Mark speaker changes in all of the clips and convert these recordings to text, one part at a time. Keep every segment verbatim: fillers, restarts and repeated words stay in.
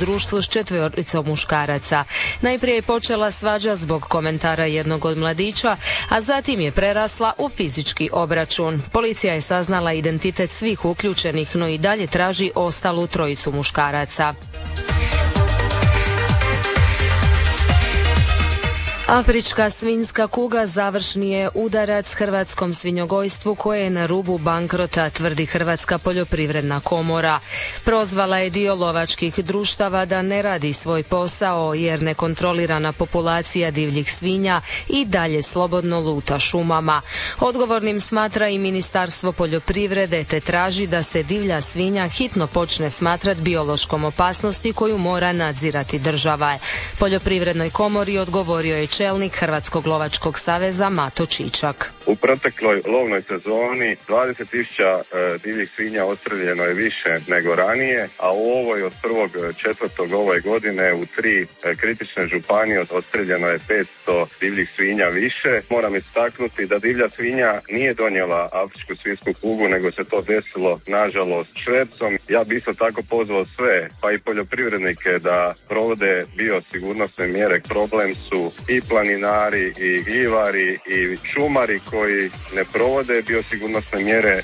Speaker 1: društvu s četvoricom muškaraca. Najprije je počela svađa zbog komentara jednog od mladića, a zatim je prerasla u fizički obračun. Policija je saznala identitet svih uključenih, no i dalje traži ostalu trojicu muškaraca. Afrička svinjska kuga završni je udarac hrvatskom svinjogojstvu koje je na rubu bankrota, tvrdi Hrvatska poljoprivredna komora. Prozvala je dio lovačkih društava da ne radi svoj posao jer nekontrolirana populacija divljih svinja i dalje slobodno luta šumama. Odgovornim smatra i Ministarstvo poljoprivrede te traži da se divlja svinja hitno počne smatrati biološkom opasnosti koju mora nadzirati država. Poljoprivrednoj komori odgovorio je čelnik Hrvatskog lovačkog saveza Mato Čičak.
Speaker 2: U protekloj lovnoj sezoni dvadeset tisuća e, divljih svinja odstreljeno je više nego ranije, a u ovoj od prvog četvrtog ove godine u tri e, kritične županije odstreljeno je petsto divljih svinja više. Moram istaknuti da divlja svinja nije donijela afričku svinjsku kugu, nego se to desilo nažalost švercom. Ja bih isto tako pozvao sve, pa i poljoprivrednike da provode biosigurnosne mjere. Problem su i planinari, i gljivari, i šumari koji ne provode biosigurnosne mjere.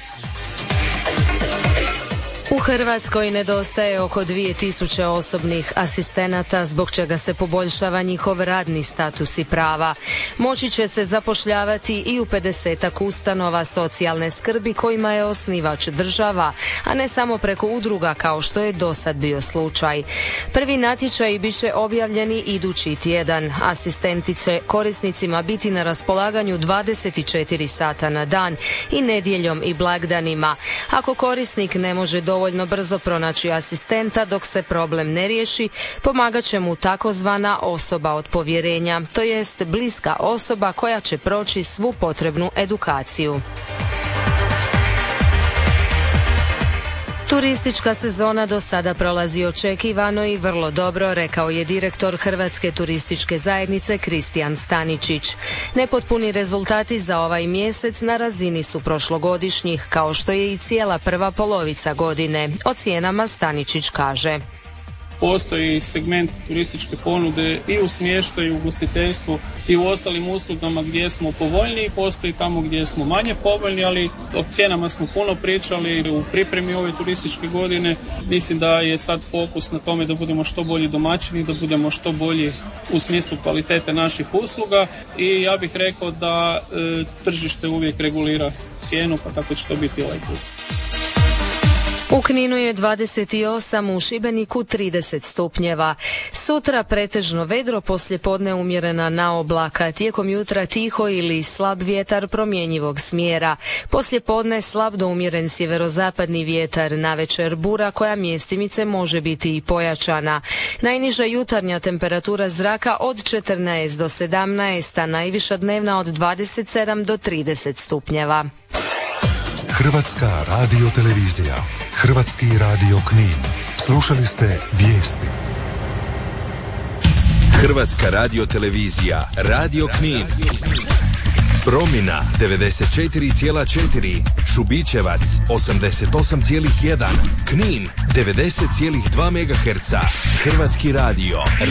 Speaker 1: U Hrvatskoj nedostaje oko dvije tisuće osobnih asistenata, zbog čega se poboljšava njihov radni status i prava. Moći će se zapošljavati i u pedesetak ustanova socijalne skrbi kojima je osnivač država, a ne samo preko udruga kao što je dosad bio slučaj. Prvi natječaji bit će objavljeni idući tjedan. Asistenti će korisnicima biti na raspolaganju dvadeset četiri sata na dan i nedjeljom i blagdanima. Ako korisnik ne može dovoljno dovoljno brzo pronaći asistenta dok se problem ne riješi, pomagat će mu takozvana osoba od povjerenja, to jest bliska osoba koja će proći svu potrebnu edukaciju. Turistička sezona do sada prolazi očekivano i vrlo dobro, rekao je direktor Hrvatske turističke zajednice Kristijan Staničić. Nepotpuni rezultati za ovaj mjesec na razini su prošlogodišnjih, kao što je i cijela prva polovica godine. O cijenama Staničić kaže:
Speaker 3: Postoji segment turističke ponude i u smještaju, i u ugostiteljstvu i u ostalim uslugama gdje smo povoljniji, postoji tamo gdje smo manje povoljni, ali o cijenama smo puno pričali u pripremi ove turističke godine. Mislim da je sad fokus na tome da budemo što bolji domaćini, da budemo što bolji u smislu kvalitete naših usluga i ja bih rekao da e, tržište uvijek regulira cijenu, pa tako će to biti ovaj put.
Speaker 1: U Kninu je dvadeset osam, u Šibeniku trideset stupnjeva. Sutra pretežno vedro, poslijepodne umjerena naoblaka, tijekom jutra tiho ili slab vjetar promjenjivog smjera. Poslijepodne slab do umjeren sjeverozapadni vjetar, navečer bura koja mjestimice može biti i pojačana. Najniža jutarnja temperatura zraka od četrnaest do sedamnaest, a najviša dnevna od dvadeset sedam do trideset stupnjeva.
Speaker 4: Hrvatska radiotelevizija, Hrvatski radio Knin. Slušali ste vijesti.
Speaker 5: Hrvatska radiotelevizija, Radio Knin. Promina devedeset četiri zarez četiri, Šubićevac osamdeset osam zarez jedan, Knin devedeset zarez dva megaherca. Hrvatski radio.